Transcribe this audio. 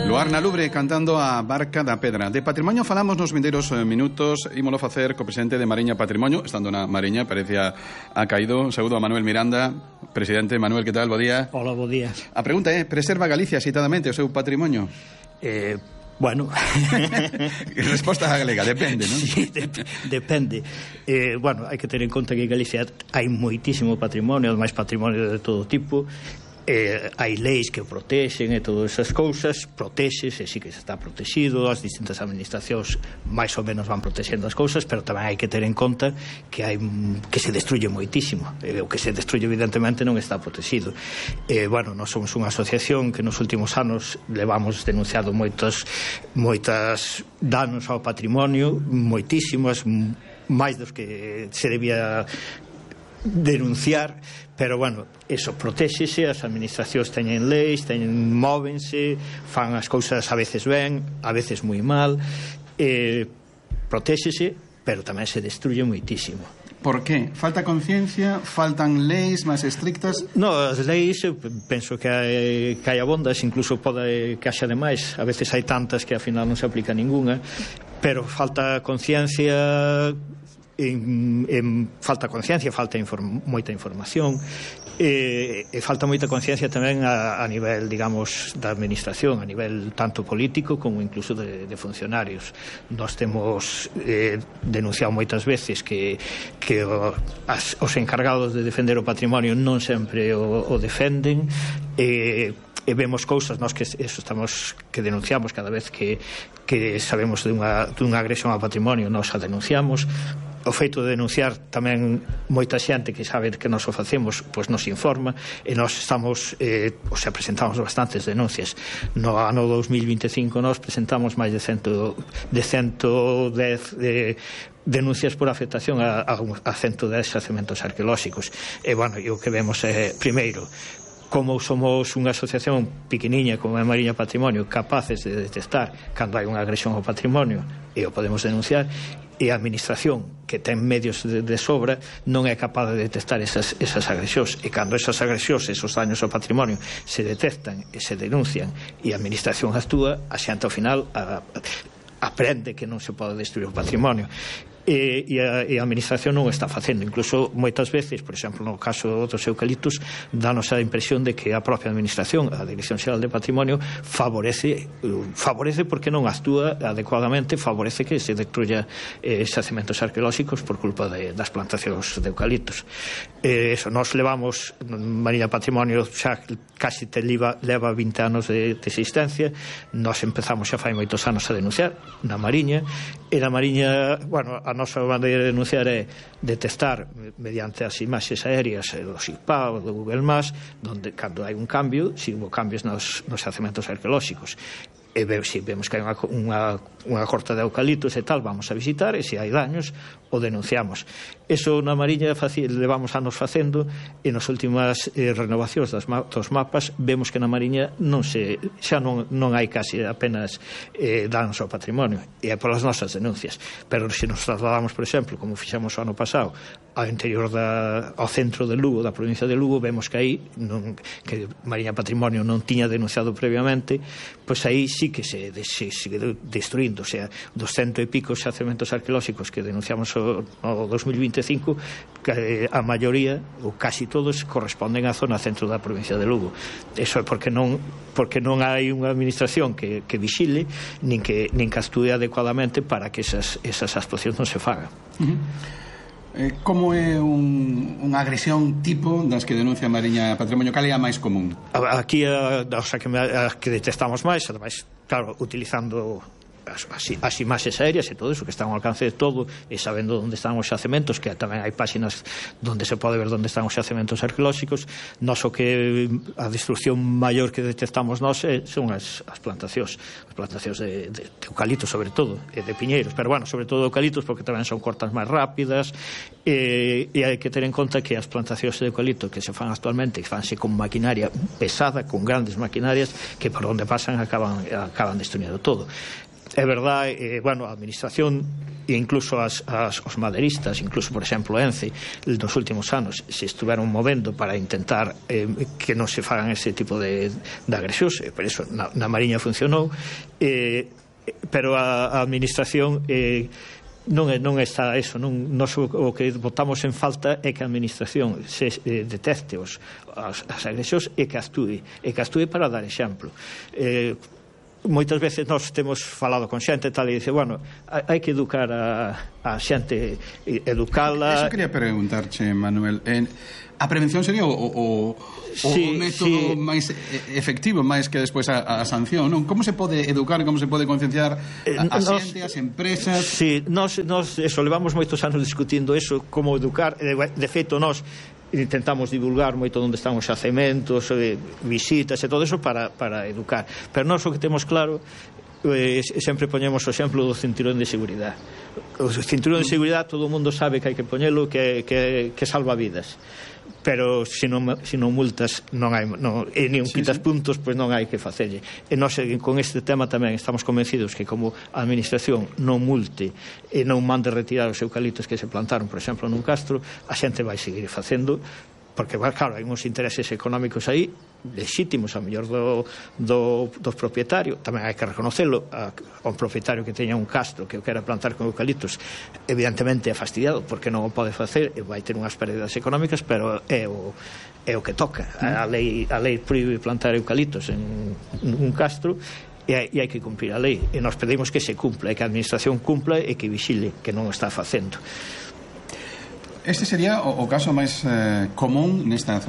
Luar na Lubre cantando a Barca da Pedra. De patrimonio falamos nos vindeiros minutos. Ímolo facer co presidente de Mariña Patrimonio. Estando na Mariña, parecía ha caído. Saúdo a Manuel Miranda. Presidente, Manuel, que tal? Bo día. Hola, bo día. A pregunta é, preserva Galicia citadamente o seu patrimonio? Bueno. Resposta galega, depende, non? Sí, depende. Bueno, hai que ter en conta que en Galicia hai moitísimo patrimonio, ademais patrimonio de todo tipo. Hai leis que o protexen e todas esas cousas, protéxese, sí que se está protexido, as distintas administracións máis ou menos van protexendo as cousas, pero tamén hai que ter en conta que se destruye moitísimo, o que se destruye evidentemente non está protegido. Bueno, nós somos unha asociación que nos últimos anos levamos denunciado moitos danos ao patrimonio, moitísimos, máis dos que se debía denunciar, pero bueno, eso, protéxese, as administracións teñen leis, móvense, fan as cousas a veces ben, a veces moi mal, protéxese, pero tamén se destruye moitísimo. Por qué? Falta conciencia? Faltan leis máis estrictas? No, as leis, penso que hai abondas, incluso pode que haxa demais, a veces hai tantas que ao final non se aplica ninguna, pero falta conciencia, falta moita información, e falta moita conciencia tamén a nivel, digamos, da administración, a nivel tanto político como incluso de funcionarios. Nós temos denunciado moitas veces que os encargados de defender o patrimonio non sempre o defenden, e vemos cousas nós que denunciamos cada vez que sabemos dunha agresión ao patrimonio, nós a denunciamos. O feito de denunciar tamén moita xente que sabe que nós o facemos, pois nos informa, e nós presentamos bastantes denuncias. No ano 2025 nós presentamos máis de 110 denuncias por afectación a 110 xacementos arqueolóxicos. E, bueno, o que vemos é, primeiro, como somos unha asociación pequeniña como é Mariña Patrimonio, capaces de detectar cando hai unha agresión ao patrimonio e o podemos denunciar, e a administración, que ten medios de sobra, non é capaz de detectar esas agresións, e cando esas agresións, esos daños ao patrimonio se detectan e se denuncian e a administración actúa, a xente ao final aprende que non se pode destruir o patrimonio. E a administración non o está facendo. Incluso moitas veces, por exemplo, no caso dos eucaliptos, danos a impresión de que a propia administración, a Dirección Xeral de Patrimonio, favorece porque non actúa adecuadamente, favorece que se destruya xacementos arqueolóxicos por culpa das plantacións de eucaliptos. Eso, nós levamos Mariña Patrimonio xa casi leva 20 anos de existencia. Nós empezamos xa fai moitos anos a denunciar na Mariña, e na Mariña, bueno, a nosa maneira de denunciar é detectar mediante as imaxes aéreas do SIGPA ou do Google Maps, donde cando hai un cambio, se hubo cambios nos xacementos arqueolóxicos, e se vemos que hai unha corta de eucaliptos e tal, vamos a visitar, e se hai daños o denunciamos. Eso na Mariña levamos anos facendo, e nas últimas renovacións dos mapas vemos que na Mariña xa non hai casi apenas danos ao patrimonio, e é polas nosas denuncias. Pero se nos trasladamos, por exemplo, como fixemos o ano pasado, ao interior ao centro de Lugo, da provincia de Lugo, vemos que aí que Mariña Patrimonio non tiña denunciado previamente, pois aí sí que se sigue destruindo. O sea, 200 e pico xacementos arqueolóxicos que denunciamos no 2025, que a maioría, ou casi todos, corresponden á zona centro da provincia de Lugo. Eso é porque non hai unha administración que vigile, nin que actúe adecuadamente para que esas actuacións non se fagan. Como é unha agresión tipo das que denuncia Mariña Patrimonio? Cal é a máis común? Aquí a que detectamos máis, ademais, claro, utilizando as imaxes aéreas e todo iso que está ao alcance de todo, e sabendo onde están os xacementos, que tamén hai páxinas onde se pode ver onde están os xacementos arqueolóxicos. Nós o que a destrucción maior que detectamos nós son as plantacións de eucaliptos, sobre todo, e de piñeiros, pero bueno, sobre todo eucaliptos, porque tamén son cortas máis rápidas, e hai que ter en conta que as plantacións de eucalipto que se fan actualmente, que fanse con maquinaria pesada, con grandes maquinarias, que por onde pasan acaban destruindo todo. É verdade, bueno, a administración e incluso os maderistas, incluso, por exemplo, Ence, nos últimos anos se estuveron movendo para intentar que non se fagan ese tipo de agresións, e por iso na Mariña funcionou, pero a administración non está eso, o que botamos en falta é que a administración se detecte as agresións e que actúe para dar exemplo. Moitas veces nós temos falado con xente e tal e dice, bueno, hai que educar a xente, educala. Eso quería preguntarche, Manuel. A prevención sería o método máis efectivo, máis que despois a sanción, non? Como se pode educar, como se pode concienciar a xente, as empresas? Sí, nós eso, levamos moitos anos discutindo eso, como educar. De feito, nós intentamos divulgar moito onde están os xacementos, visitas e todo eso para educar, pero nós o que temos claro, sempre poñemos o exemplo do cinturón de seguridade. O cinturón de seguridade todo o mundo sabe que hai que poñelo, que salva vidas, pero se non multas e nin quitas puntos, pois non hai que facerlle. E nós con este tema tamén estamos convencidos que como a administración non multe e non mande retirar os eucaliptos que se plantaron, por exemplo, nun castro, a xente vai seguir facendo, porque, claro, hai uns intereses económicos aí legítimos, a mellor do propietario. Tamén hai que reconocelo, a un propietario que teña un castro que o quera plantar con eucaliptos, evidentemente é fastidiado porque non o pode facer e vai ter unhas pérdidas económicas, pero é o que toca. A lei proíbe plantar eucaliptos en un castro e hai que cumprir a lei, e nos pedimos que se cumpla e que a administración cumpla e que vigile que non o está facendo. Este sería o caso máis común nesta